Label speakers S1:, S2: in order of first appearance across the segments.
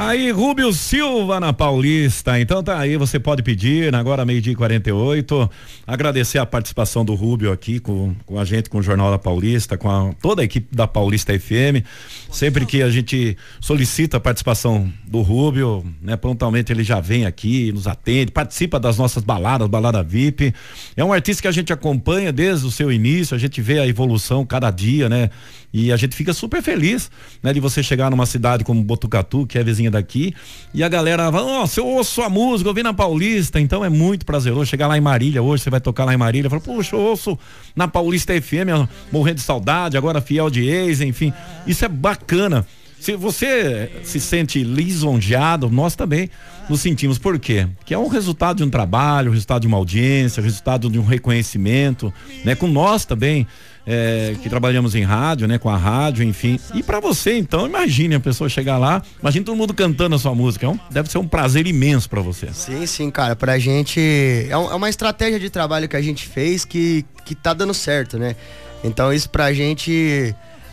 S1: Aí, Rubio Silva na Paulista. Então tá aí, você pode pedir, agora 12:48. Agradecer a participação do Rubio aqui com a gente, com o Jornal da Paulista, com toda a equipe da Paulista FM. Sempre que a gente solicita a participação do Rubio, né, prontamente ele já vem aqui, nos atende, participa das nossas baladas, balada VIP. É um artista que a gente acompanha desde o seu início, a gente vê a evolução cada dia, né? E a gente fica super feliz, né, de você chegar numa cidade como Botucatu, que é vizinha daqui, e a galera fala, eu ouço sua música, eu vi na Paulista. Então é muito prazeroso chegar lá em Marília hoje, você vai tocar lá em Marília, fala, puxa, eu ouço na Paulista FM, morrendo de saudade, agora fiel de ex, enfim, isso é bacana. Se você se sente lisonjeado, nós também nos sentimos. Por quê? Que é um resultado de um trabalho, resultado de uma audiência, resultado de um reconhecimento, né? Com nós também, que trabalhamos em rádio, né? Com a rádio, enfim. E pra você, então, imagine a pessoa chegar lá, imagine todo mundo cantando a sua música. Deve ser um prazer imenso pra você.
S2: Sim, cara, pra gente é uma estratégia de trabalho que a gente fez que tá dando certo, né? Então isso pra gente,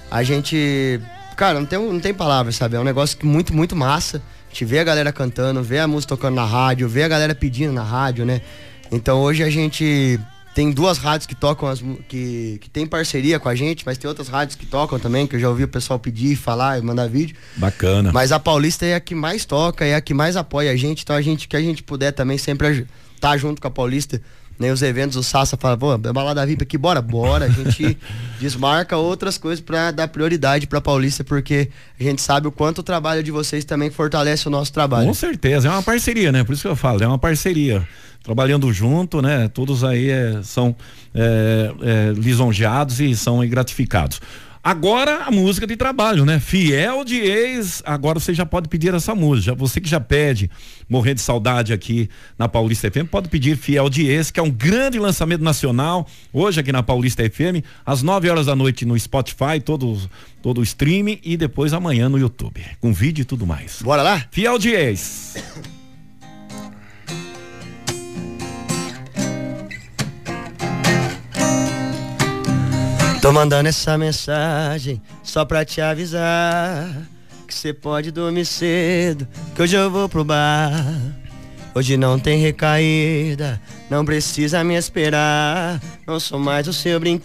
S2: cara, não tem palavras, sabe? É um negócio que muito massa. A gente vê a galera cantando, vê a música tocando na rádio, vê a galera pedindo na rádio, né? Então hoje a gente tem 2 rádios que tocam, que tem parceria com a gente, mas tem outras rádios que tocam também, que eu já ouvi o pessoal pedir, falar e mandar vídeo.
S1: Bacana.
S2: Mas a Paulista é a que mais toca, é a que mais apoia a gente, então que a gente puder também sempre tá junto com a Paulista. Nem os eventos, o Sassa fala, pô, balada VIP aqui, bora. A gente desmarca outras coisas pra dar prioridade pra Paulista, porque a gente sabe o quanto o trabalho de vocês também fortalece o nosso trabalho.
S1: Com certeza, é uma parceria, né? Por isso que eu falo, é uma parceria. Trabalhando junto, né? Todos aí são lisonjeados e são gratificados. Agora a música de trabalho, né? Fiel de ex, agora você já pode pedir essa música. Você que já pede Morrer de Saudade aqui na Paulista FM, pode pedir Fiel de Ex, que é um grande lançamento nacional, hoje aqui na Paulista FM, às 9h da noite no Spotify, todo o streaming, e depois amanhã no YouTube, com vídeo e tudo mais.
S2: Bora lá?
S1: Fiel de Ex.
S2: Tô mandando essa mensagem só pra te avisar que cê pode dormir cedo, que hoje eu vou pro bar. Hoje não tem recaída, não precisa me esperar. Não sou mais o seu brinquedo.